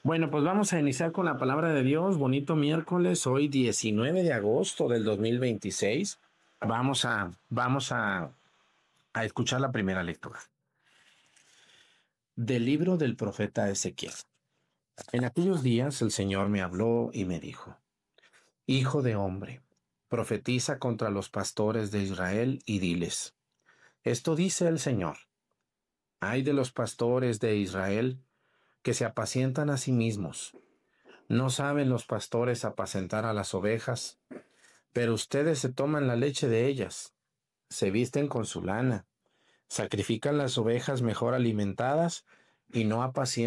Bueno, pues vamos a iniciar con la palabra de Dios. Bonito miércoles, hoy 19 de agosto del 2026. Vamos a escuchar la primera lectura del libro del profeta Ezequiel. En aquellos días el Señor me habló y me dijo: Hijo de hombre, profetiza contra los pastores de Israel y diles: Esto dice el Señor: Ay de los pastores de Israel que se apacientan a sí mismos. ¿No saben los pastores apacentar a las ovejas? Pero ustedes se toman la leche de ellas, se visten con su lana, sacrifican las ovejas mejor alimentadas y no apacientan